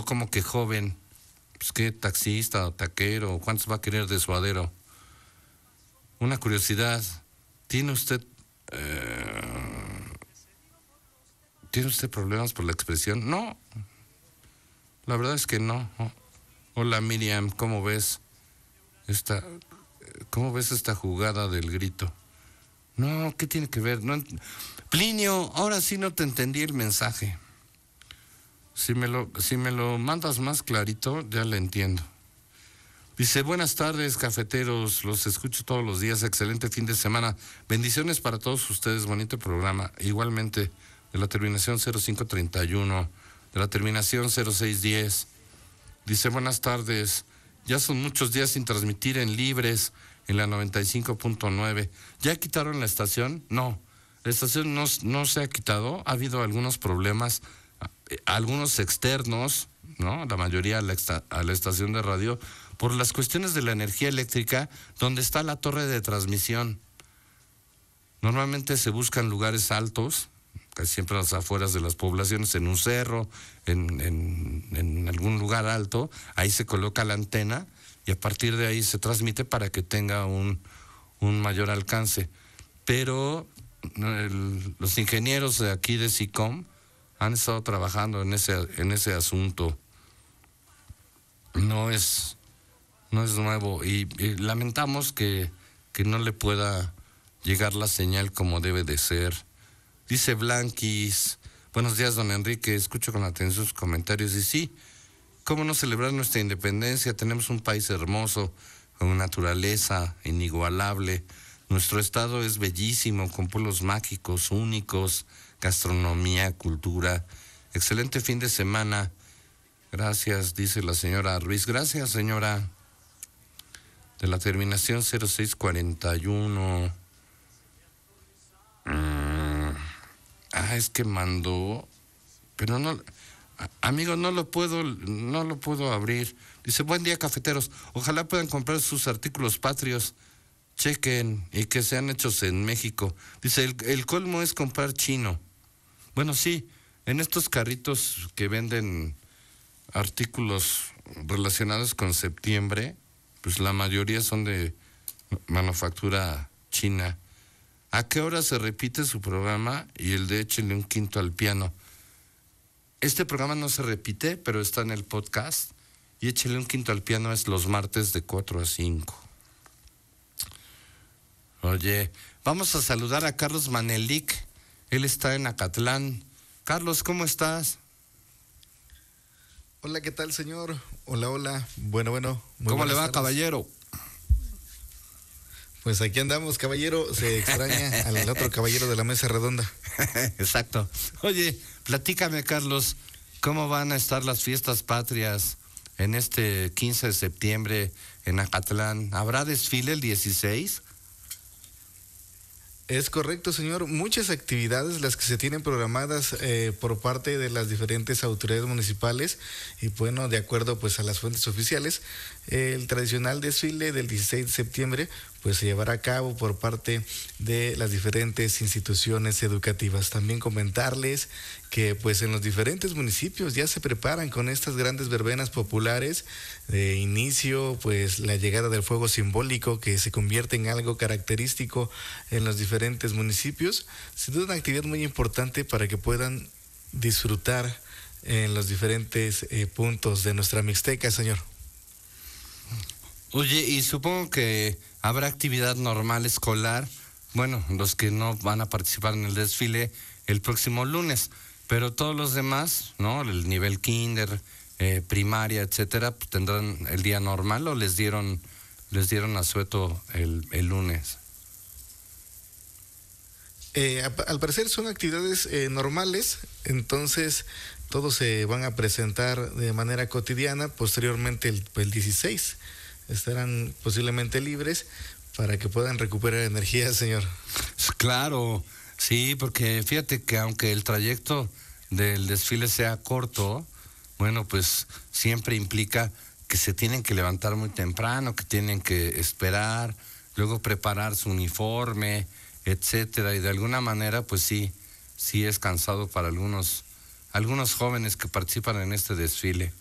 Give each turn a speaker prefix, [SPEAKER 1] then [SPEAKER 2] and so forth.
[SPEAKER 1] luego como que joven, pues qué taxista o taquero, ¿cuántos va a querer de suadero? Una curiosidad, ¿tiene usted problemas por la expresión? No, la verdad es que no. Hola Miriam, ¿cómo ves esta jugada del grito? No, ¿qué tiene que ver? No, Plinio, ahora sí no te entendí el mensaje. Si me lo mandas más clarito, ya le entiendo. Dice, buenas tardes, cafeteros, los escucho todos los días, excelente fin de semana. Bendiciones para todos ustedes, bonito programa. Igualmente, de la terminación 0531, de la terminación 0610. Dice, buenas tardes, ya son muchos días sin transmitir en Libres, en la 95.9. ¿Ya quitaron la estación? No, la estación no se ha quitado, ha habido algunos problemas, algunos externos, ¿no? La mayoría a la estación de radio, por las cuestiones de la energía eléctrica, donde está la torre de transmisión. Normalmente se buscan lugares altos, casi siempre a las afueras de las poblaciones, en un cerro, en algún lugar alto, ahí se coloca la antena y a partir de ahí se transmite para que tenga un mayor alcance. Pero los ingenieros de aquí de SICOM han estado trabajando en ese asunto. No es nuevo y lamentamos que no le pueda llegar la señal como debe de ser. Dice Blanquis, buenos días don Enrique, escucho con atención sus comentarios y sí, ¿cómo no celebrar nuestra independencia? Tenemos un país hermoso, con naturaleza inigualable, nuestro estado es bellísimo, con pueblos mágicos, únicos, gastronomía, cultura, excelente fin de semana. Gracias, dice la señora Ruiz. Gracias, señora. De la terminación 0641. Es que mandó, pero no, amigo, no lo puedo abrir. Dice, buen día, cafeteros. Ojalá puedan comprar sus artículos patrios. Chequen y que sean hechos en México. Dice, el colmo es comprar chino. Bueno, sí, en estos carritos que venden artículos relacionados con septiembre, pues la mayoría son de manufactura china. ¿A qué hora se repite su programa y el de Échele un quinto al piano? Este programa no se repite, pero está en el podcast. Y Échele un quinto al piano es los martes de 4 a 5. Oye, vamos a saludar a Carlos Manelik. Él está en Acatlán. Carlos, ¿cómo estás?
[SPEAKER 2] Hola, ¿qué tal, señor? Hola. Bueno.
[SPEAKER 1] ¿Cómo le va, tardes, caballero?
[SPEAKER 2] Pues aquí andamos, caballero. Se extraña al otro caballero de la mesa redonda.
[SPEAKER 1] Exacto. Oye, platícame, Carlos, ¿cómo van a estar las fiestas patrias en este 15 de septiembre en Acatlán? ¿Habrá desfile el 16?
[SPEAKER 2] Es correcto, señor. Muchas actividades las que se tienen programadas por parte de las diferentes autoridades municipales y bueno, de acuerdo pues a las fuentes oficiales, el tradicional desfile del 16 de septiembre pues se llevará a cabo por parte de las diferentes instituciones educativas. También comentarles que pues en los diferentes municipios ya se preparan con estas grandes verbenas populares de inicio, pues la llegada del fuego simbólico que se convierte en algo característico en los diferentes municipios. Sin duda una actividad muy importante para que puedan disfrutar en los diferentes puntos de nuestra Mixteca, señor.
[SPEAKER 1] Oye, y supongo que habrá actividad normal escolar, bueno, los que no van a participar en el desfile el próximo lunes, pero todos los demás, ¿no? El nivel kinder, primaria, etcétera, pues tendrán el día normal o les dieron asueto el lunes.
[SPEAKER 2] Al parecer son actividades normales, entonces todos se van a presentar de manera cotidiana. Posteriormente el 16 estarán posiblemente libres para que puedan recuperar energía, señor.
[SPEAKER 1] Claro, sí, porque fíjate que aunque el trayecto del desfile sea corto, bueno, pues siempre implica que se tienen que levantar muy temprano, que tienen que esperar, luego preparar su uniforme, etcétera, y de alguna manera pues sí es cansado para algunos jóvenes que participan en este desfile.